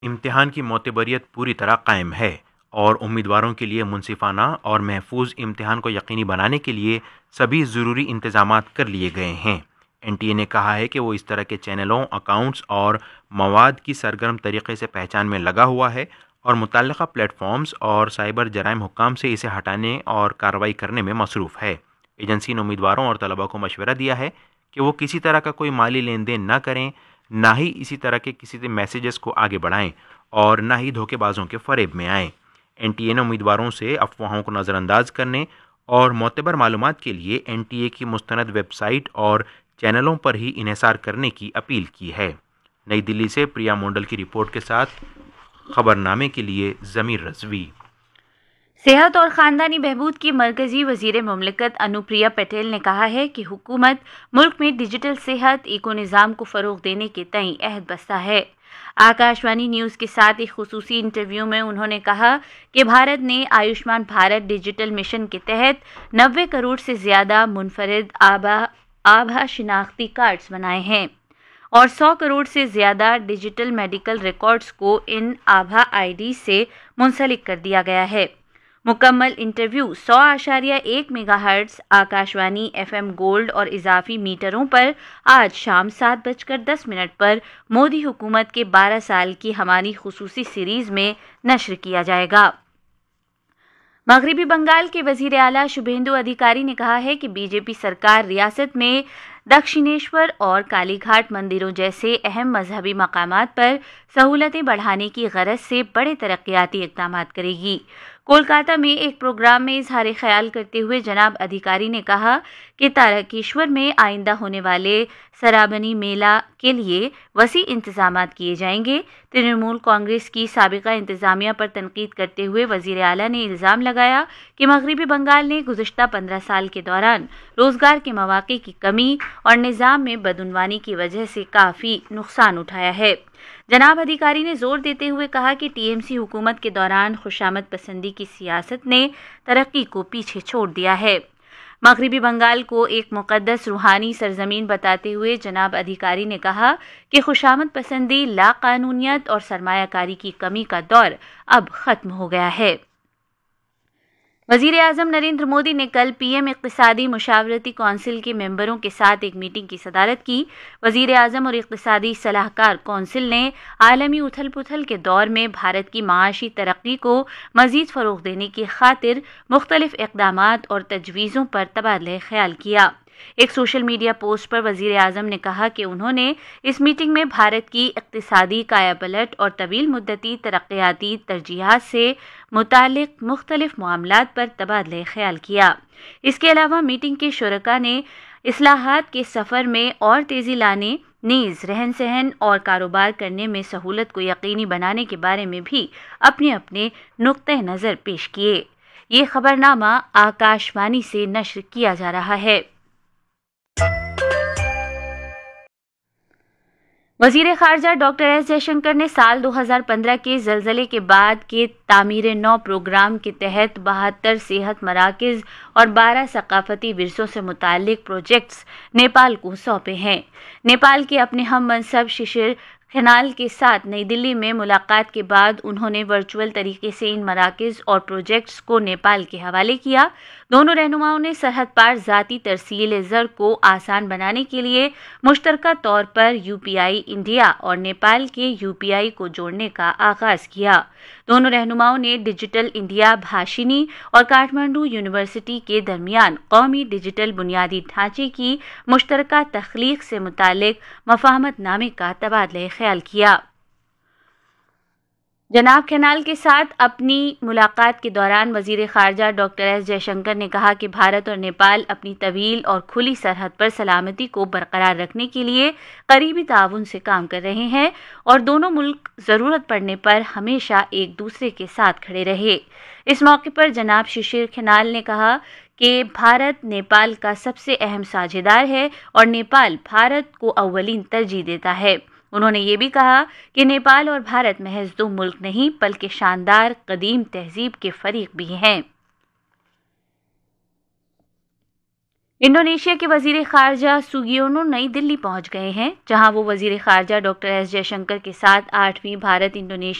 امتحان کی معتبریت پوری طرح قائم ہے اور امیدواروں کے لیے منصفانہ اور محفوظ امتحان کو یقینی بنانے کے لیے سبھی ضروری انتظامات کر لیے گئے ہیں۔ این ٹی اے نے کہا ہے کہ وہ اس طرح کے چینلوں، اکاؤنٹس اور مواد کی سرگرم طریقے سے پہچان میں لگا ہوا ہے اور متعلقہ پلیٹ فارمز اور سائبر جرائم حکام سے اسے ہٹانے اور کارروائی کرنے میں مصروف ہے۔ ایجنسی نے امیدواروں اور طلباء کو مشورہ دیا ہے کہ وہ کسی طرح کا کوئی مالی لین دین نہ کریں، نہ ہی اسی طرح کے کسی میسیجز کو آگے بڑھائیں اور نہ ہی دھوکے بازوں کے فریب میں آئیں۔ این ٹی اے نے امیدواروں سے افواہوں کو نظر انداز کرنے اور معتبر معلومات کے لیے این ٹی اے کی مستند ویب سائٹ اور چینلوں پر ہی انحصار کرنے کی اپیل کی ہے۔ نئی دلی سے پریا مونڈل کی رپورٹ کے ساتھ خبرنامے کے لیے ضمیر رضوی۔ صحت اور خاندانی بہبود کی مرکزی وزیر مملکت انوپریا پٹیل نے کہا ہے کہ حکومت ملک میں ڈیجیٹل صحت ایکو نظام کو فروغ دینے کے تئیں عہد بستہ ہے۔ آکاشوانی نیوز کے ساتھ ایک خصوصی انٹرویو میں انہوں نے کہا کہ بھارت نے آیوشمان بھارت ڈیجیٹل مشن کے تحت 90 کروڑ سے زیادہ منفرد آبھا شناختی کارڈز بنائے ہیں اور 100 کروڑ سے زیادہ ڈیجیٹل میڈیکل ریکارڈز کو ان آبھا آئی ڈی سے منسلک کر دیا گیا ہے۔ مکمل interview 100.1 mega hertz Akashvani F M gold اور اضافی میٹروں پر آج شام 7:10 پر مودی حکومت کے 12 سال کی ہماری خصوصی سیریز میں نشر کیا جائے گا۔ مغربی بنگال کے وزیر اعلیٰ شبھیندو ادھیکاری نے کہا ہے کہ بی جے پی سرکار ریاست میں دکشنیشور اور کالی گھاٹ مندروں جیسے اہم مذہبی مقامات پر سہولتیں بڑھانے کی غرض سے بڑے ترقیاتی اقدامات کرے گی۔ کولکاتہ میں ایک پروگرام میں اظہار خیال کرتے ہوئے جناب ادھیکاری نے کہا کہ تارکیشور میں آئندہ ہونے والے سرابنی میلہ کے لیے وسیع انتظامات کیے جائیں گے۔ ترنمول کانگریس کی سابقہ انتظامیہ پر تنقید کرتے ہوئے وزیر اعلیٰ نے الزام لگایا کہ مغربی بنگال نے گزشتہ 15 سال کے دوران روزگار کے مواقع کی کمی اور نظام میں بدعنوانی کی وجہ سے کافی نقصان اٹھایا ہے۔ جناب ادھیکاری نے زور دیتے ہوئے کہا کہ ٹی ایم سی حکومت کے دوران خوشامد پسندی کی سیاست نے ترقی کو پیچھے چھوڑ دیا ہے۔ مغربی بنگال کو ایک مقدس روحانی سرزمین بتاتے ہوئے جناب ادھیکاری نے کہا کہ خوشامد پسندی، لا قانونیت اور سرمایہ کاری کی کمی کا دور اب ختم ہو گیا ہے۔ وزیر اعظم نریندر مودی نے کل پی ایم اقتصادی مشاورتی کونسل کے ممبروں کے ساتھ ایک میٹنگ کی صدارت کی۔ وزیر اعظم اور اقتصادی صلاح کار کونسل نے عالمی اتھل پتھل کے دور میں بھارت کی معاشی ترقی کو مزید فروغ دینے کی خاطر مختلف اقدامات اور تجویزوں پر تبادلہ خیال کیا۔ ایک سوشل میڈیا پوسٹ پر وزیر اعظم نے کہا کہ انہوں نے اس میٹنگ میں بھارت کی اقتصادی کایا پلٹ اور طویل مدتی ترقیاتی ترجیحات سے متعلق مختلف معاملات پر تبادلہ خیال کیا۔ اس کے علاوہ میٹنگ کے شرکاء نے اصلاحات کے سفر میں اور تیزی لانے، نیز رہن سہن اور کاروبار کرنے میں سہولت کو یقینی بنانے کے بارے میں بھی اپنے اپنے نقطۂ نظر پیش کیے۔ یہ خبرنامہ آکاشوانی سے نشر کیا جا رہا ہے۔ وزیر خارجہ ڈاکٹر ایس جے شنکر نے سال 2015 کے زلزلے کے بعد کے تعمیر نو پروگرام کے تحت 72 صحت مراکز اور 12 ثقافتی ورثوں سے متعلق پروجیکٹس نیپال کو سونپے ہیں۔ نیپال کے اپنے ہم منصب ششر کھنال کے ساتھ نئی دلی میں ملاقات کے بعد انہوں نے ورچوئل طریقے سے ان مراکز اور پروجیکٹس کو نیپال کے حوالے کیا۔ دونوں رہنماؤں نے سرحد پار ذاتی ترسیل زر کو آسان بنانے کے لیے مشترکہ طور پر یو پی آئی انڈیا اور نیپال کے یو پی آئی کو جوڑنے کا آغاز کیا۔ دونوں رہنماؤں نے ڈیجیٹل انڈیا بھاشینی اور کاٹمانڈو یونیورسٹی کے درمیان قومی ڈیجیٹل بنیادی ڈھانچے کی مشترکہ تخلیق سے متعلق مفاہمت نامے کا تبادلہ خیال کیا۔ جناب کھنال کے ساتھ اپنی ملاقات کے دوران وزیر خارجہ ڈاکٹر ایس جے شنکر نے کہا کہ بھارت اور نیپال اپنی طویل اور کھلی سرحد پر سلامتی کو برقرار رکھنے کے لیے قریبی تعاون سے کام کر رہے ہیں اور دونوں ملک ضرورت پڑنے پر ہمیشہ ایک دوسرے کے ساتھ کھڑے رہے۔ اس موقع پر جناب ششر کھنال نے کہا کہ بھارت نیپال کا سب سے اہم ساجھیدار ہے اور نیپال بھارت کو اولین ترجیح دیتا ہے۔ انہوں نے یہ بھی کہا کہ نیپال اور بھارت محض دو ملک نہیں بلکہ شاندار قدیم تہذیب کے فریق بھی ہیں۔ انڈونیشیا کے وزیر خارجہ سوگیونو نئی دلی پہنچ گئے ہیں، جہاں وہ وزیر خارجہ ڈاکٹر ایس جے شنکر کے ساتھ 8ویں بھارت انڈونیشیا